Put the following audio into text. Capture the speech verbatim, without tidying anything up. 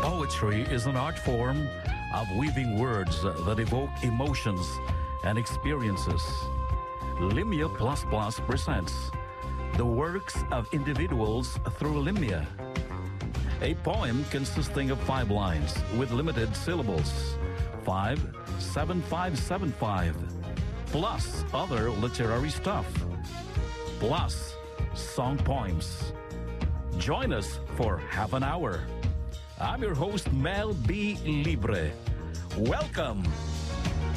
Poetry is an art form of weaving words that evoke emotions and experiences. Limia Plus Plus presents the works of individuals through Limia. A poem consisting of five lines with limited syllables, five, seven, five, seven, five, plus other literary stuff, plus song poems. Join us for half an hour. I'm your host, Mel B. Libre. Welcome